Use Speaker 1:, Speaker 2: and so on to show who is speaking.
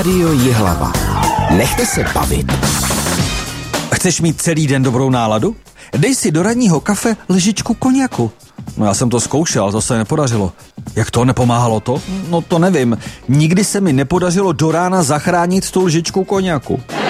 Speaker 1: Rádio Jihlava. Nechte se bavit.
Speaker 2: Chceš mít celý den dobrou náladu? Dej si do ranního kafe lžičku konjaku. No já jsem to zkoušel, to se nepodařilo. Jak to, nepomáhalo to? No to nevím. Nikdy se mi nepodařilo do rána zachránit tu lžičku konjaku.